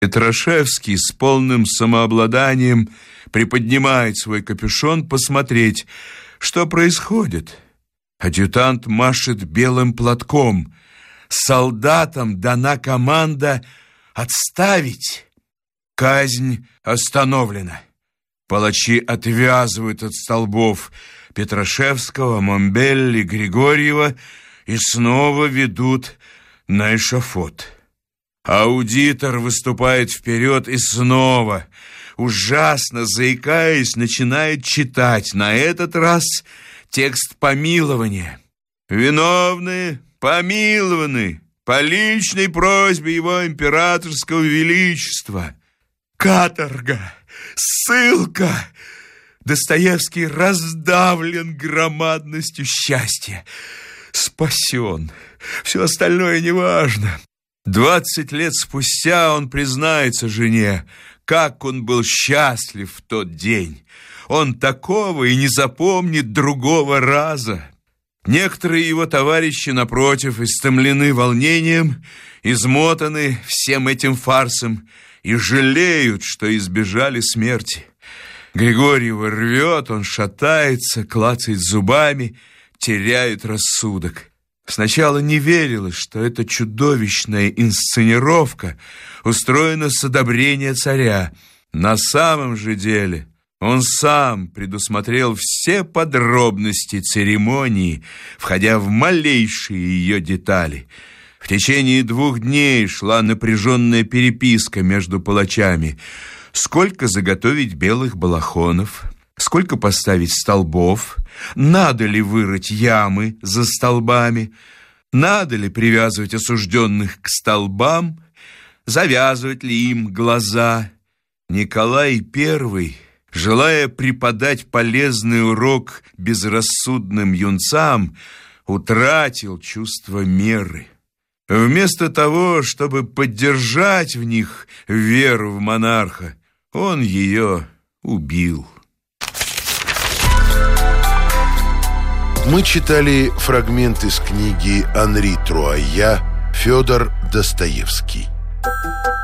Петрашевский с полным самообладанием приподнимает свой капюшон посмотреть, что происходит. Адъютант машет белым платком. Солдатам дана команда отставить. Казнь остановлена. Палачи отвязывают от столбов Петрашевского, Момбелли, Григорьева и снова ведут на эшафот. Аудитор выступает вперед и снова, ужасно заикаясь, начинает читать, на этот раз текст помилования. «Виновные помилованы по личной просьбе его императорского величества». Каторга, ссылка. Достоевский раздавлен громадностью счастья. Спасен. Все остальное неважно. 20 лет спустя он признается жене, как он был счастлив в тот день. Он такого и не запомнит другого раза. Некоторые его товарищи, напротив, истомлены волнением, измотаны всем этим фарсом и жалеют, что избежали смерти. Григорьева рвет, он шатается, клацает зубами, теряет рассудок. Сначала не верилось, что эта чудовищная инсценировка устроена с одобрения царя. На самом же деле он сам предусмотрел все подробности церемонии, входя в малейшие ее детали. В течение 2 дней шла напряженная переписка между палачами. Сколько заготовить белых балахонов? Сколько поставить столбов? Надо ли вырыть ямы за столбами? Надо ли привязывать осужденных к столбам? Завязывать ли им глаза? Николай I, желая преподать полезный урок безрассудным юнцам, утратил чувство меры. Вместо того, чтобы поддержать в них веру в монарха, он ее убил. Мы читали фрагмент из книги Анри Труая «Федор Достоевский».